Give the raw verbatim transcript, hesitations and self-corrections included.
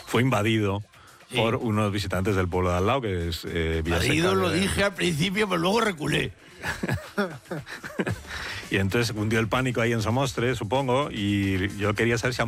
fue invadido Sí. por unos visitantes del pueblo de al lado, que es eh, Villaseca. Invadido lo de- dije al principio, pero luego reculé. Y entonces cundió el pánico ahí en Somostre, supongo, y yo quería saber si